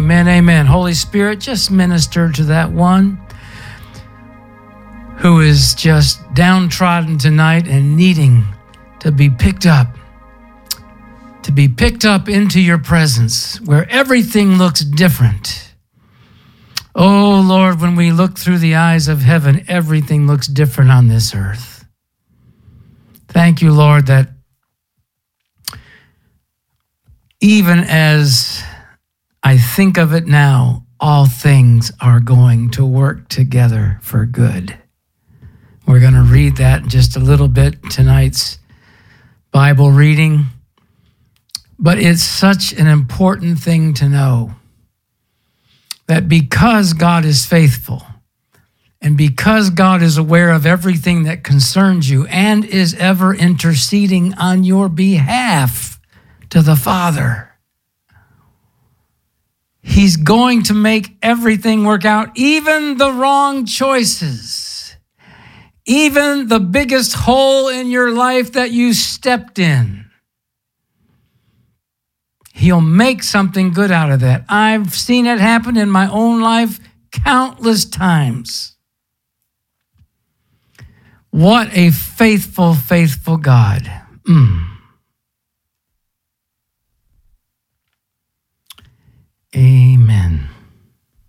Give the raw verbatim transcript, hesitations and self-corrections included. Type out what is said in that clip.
Amen, amen. Holy Spirit, just minister to that one who is just downtrodden tonight and needing to be picked up, to be picked up into your presence where everything looks different. Oh, Lord, when we look through the eyes of heaven, everything looks different on this earth. Thank you, Lord, that even as I think of it now, all things are going to work together for good. We're going to read that in just a little bit, tonight's Bible reading. But it's such an important thing to know that because God is faithful and because God is aware of everything that concerns you and is ever interceding on your behalf to the Father, He's going to make everything work out, even the wrong choices, even the biggest hole in your life that you stepped in. He'll make something good out of that. I've seen it happen in my own life countless times. What a faithful, faithful God. Mm. Amen.